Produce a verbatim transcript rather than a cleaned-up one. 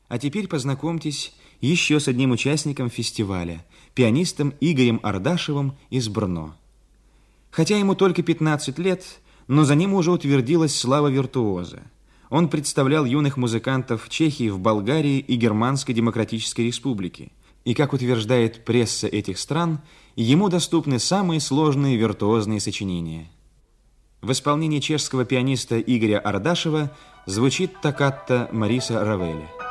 А теперь познакомьтесь еще с одним участником фестиваля, пианистом Игорем Ардашевым из Брно. Хотя ему только пятнадцать лет, но за ним уже утвердилась слава виртуоза. Он представлял юных музыкантов Чехии, в Болгарии и Германской Демократической Республике. И, как утверждает пресса этих стран, ему доступны самые сложные виртуозные сочинения. В исполнении чешского пианиста Игоря Ардашева звучит токкатто Мариса Равеля.